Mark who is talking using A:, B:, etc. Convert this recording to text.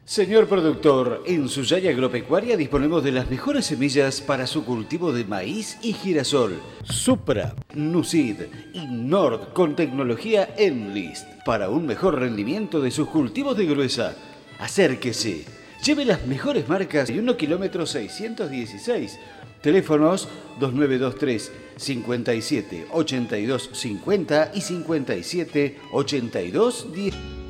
A: Señor productor, en Suyay Agropecuaria disponemos de las mejores semillas para su cultivo de maíz y girasol. Supra, Nucid y Nord con tecnología Enlist para un mejor rendimiento de sus cultivos de gruesa. Acérquese, lleve las mejores marcas y 1 kilómetro 616. Teléfonos 2923 57 82 50 y 57 82 10.